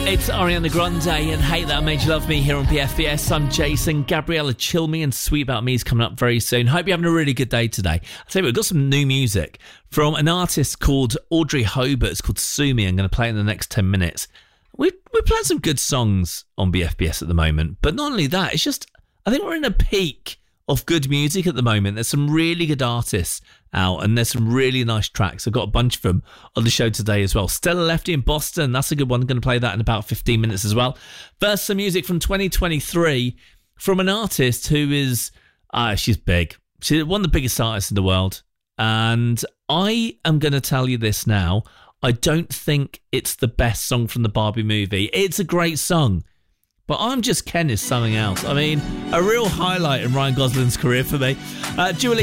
It's Ariana Grande and Hate That Made You Love Me here on BFBS. I'm Jason. Gabriella Chilme and Sweet About Me is coming up very soon. Hope you're having a really good day today. I'll tell you what, we've got some new music from an artist called Audrey Hobart. It's called Sue Me. I'm going to play it in the next 10 minutes. We're playing some good songs on BFBS at the moment, but not only that, it's just, I think we're in a peak of good music at the moment. There's some really good artists out and there's some really nice tracks. I've got a bunch of them on the show today as well. Stella Lefty in Boston, that's a good one. I'm going to play that in about 15 minutes as well. First, some music from 2023 from an artist who is, she's big. She's one of the biggest artists in the world. And I am going to tell you this now. I don't think it's the best song from the Barbie movie. It's a great song. But I'm Just Ken is something else. I mean, a real highlight in Ryan Gosling's career for me. Dua